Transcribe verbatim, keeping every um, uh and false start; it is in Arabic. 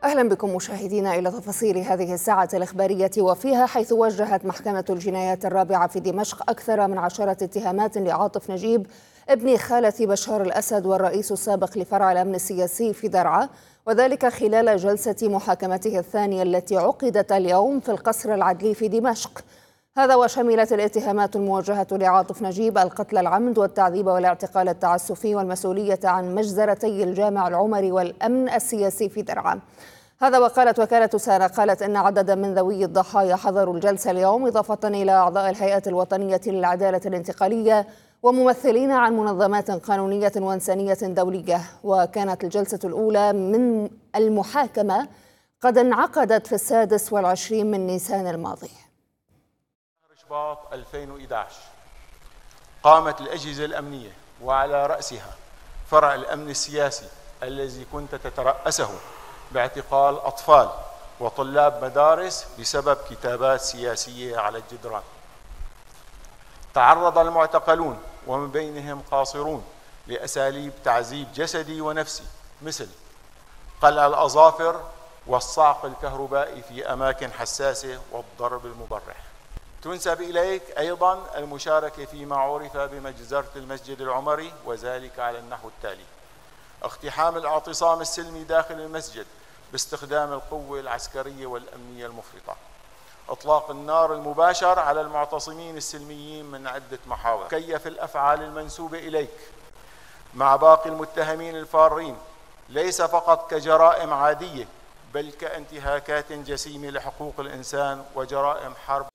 أهلا بكم مشاهدينا إلى تفاصيل هذه الساعة الإخبارية، وفيها حيث وجهت محكمة الجنايات الرابعة في دمشق أكثر من عشرة اتهامات لعاطف نجيب ابن خالة بشار الأسد والرئيس السابق لفرع الأمن السياسي في درعا، وذلك خلال جلسة محاكمته الثانية التي عقدت اليوم في القصر العدلي في دمشق. هذا وشملت الاتهامات الموجهة لعاطف نجيب القتل العمد والتعذيب والاعتقال التعسفي والمسؤولية عن مجزرتي الجامع العمري والأمن السياسي في درعا. هذا وقالت وكالة سارة قالت إن عددا من ذوي الضحايا حضروا الجلسة اليوم، إضافة إلى أعضاء الهيئة الوطنية للعدالة الانتقالية وممثلين عن منظمات قانونية وإنسانية دولية. وكانت الجلسة الأولى من المحاكمة قد انعقدت في السادس والعشرين من نيسان الماضي. شباط ألفين وإحدى عشر قامت الأجهزة الأمنية وعلى رأسها فرع الأمن السياسي الذي كنت تترأسه باعتقال أطفال وطلاب مدارس بسبب كتابات سياسية على الجدران. تعرض المعتقلون ومن بينهم قاصرون لأساليب تعذيب جسدي ونفسي مثل قلع الأظافر والصعق الكهربائي في أماكن حساسة والضرب المبرح. تنسب إليك أيضا المشاركة فيما عرف بمجزرة المسجد العمري، وذلك على النحو التالي: اقتحام الاعتصام السلمي داخل المسجد باستخدام القوة العسكرية والأمنية المفرطة، إطلاق النار المباشر على المعتصمين السلميين من عدة محاور، كيف الأفعال المنسوبة إليك مع باقي المتهمين الفارين ليس فقط كجرائم عادية بل كانتهاكات جسيمة لحقوق الإنسان وجرائم حرب